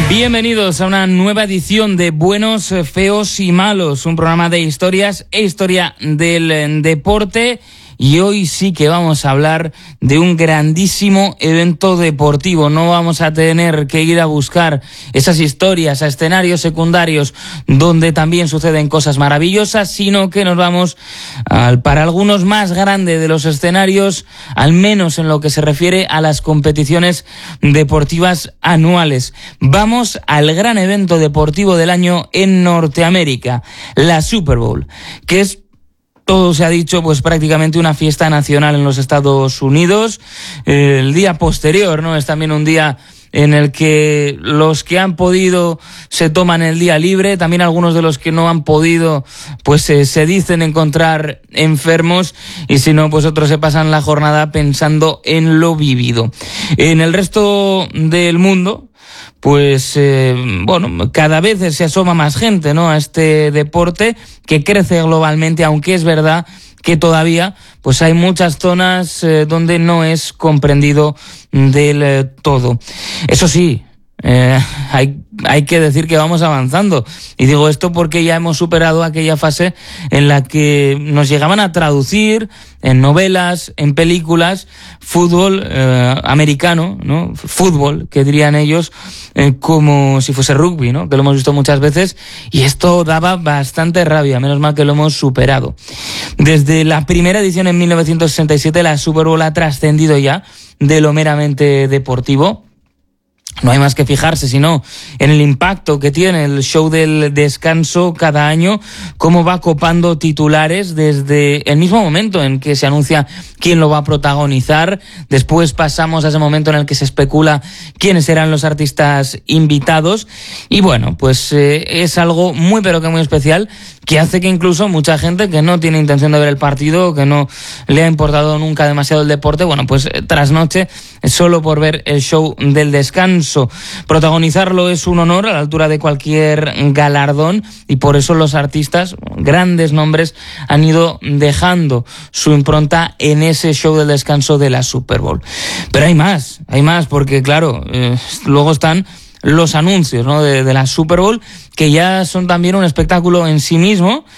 Bienvenidos a una nueva edición de Buenos, Feos y Malos, un programa de historias e historia del deporte. Y hoy sí que vamos a hablar de un grandísimo evento deportivo. No vamos a tener que ir a buscar esas historias a escenarios secundarios donde también suceden cosas maravillosas, sino que nos vamos para algunos más grande de los escenarios, al menos en lo que se refiere a las competiciones deportivas anuales. Vamos al gran evento deportivo del año en Norteamérica, la Super Bowl, que es, todo se ha dicho, pues prácticamente una fiesta nacional en los Estados Unidos. El día posterior, ¿no? Es también un día en el que los que han podido se toman el día libre, también algunos de los que no han podido, pues se dicen encontrar enfermos, y si no, pues otros se pasan la jornada pensando en lo vivido. En el resto del mundo, pues cada vez se asoma más gente, ¿no?, a este deporte que crece globalmente, aunque es verdad que todavía pues hay muchas zonas donde no es comprendido del todo. Eso sí, hay que decir que vamos avanzando, y digo esto porque ya hemos superado aquella fase en la que nos llegaban a traducir en novelas, en películas, fútbol americano, ¿no? Fútbol, que dirían ellos, como si fuese rugby, ¿no? Que lo hemos visto muchas veces, y esto daba bastante rabia. Menos mal que lo hemos superado. Desde la primera edición en 1967, la Super Bowl ha trascendido ya de lo meramente deportivo. No hay más que fijarse, sino en el impacto que tiene el show del descanso cada año, cómo va copando titulares desde el mismo momento en que se anuncia quién lo va a protagonizar. Después pasamos a ese momento en el que se especula quiénes serán los artistas invitados. Y bueno, pues es algo muy pero que muy especial, que hace que incluso mucha gente que no tiene intención de ver el partido, que no le ha importado nunca demasiado el deporte, bueno, pues trasnoche solo por ver el show del descanso. Protagonizarlo es un honor a la altura de cualquier galardón, y por eso los artistas, grandes nombres, han ido dejando su impronta en ese show del descanso de la Super Bowl. Pero hay más, porque claro, luego están los anuncios, ¿no?, de la Super Bowl, que ya son también un espectáculo en sí mismo,